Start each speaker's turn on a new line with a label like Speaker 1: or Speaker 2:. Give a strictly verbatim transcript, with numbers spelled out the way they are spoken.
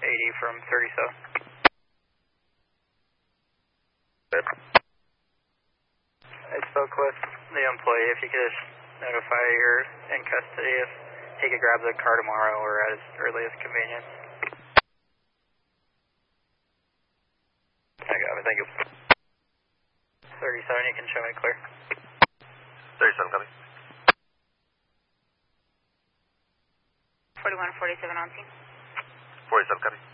Speaker 1: eighty from thirty-seven. I spoke with the employee. If you could just notify you're in custody, if he could grab the car tomorrow or at his earliest convenience.
Speaker 2: I got it, thank you.
Speaker 1: thirty-seven, you can show me clear.
Speaker 2: thirty-seven, copy.
Speaker 3: forty-one forty-seven on scene.
Speaker 2: forty-seven, copy.